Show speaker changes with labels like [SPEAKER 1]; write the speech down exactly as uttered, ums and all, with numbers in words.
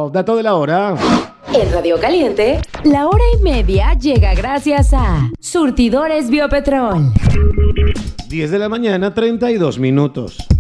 [SPEAKER 1] momento, dato de la hora.
[SPEAKER 2] En Radio Caliente, la hora y media llega gracias a Surtidores Biopetrol.
[SPEAKER 1] diez de la mañana, treinta y dos minutos.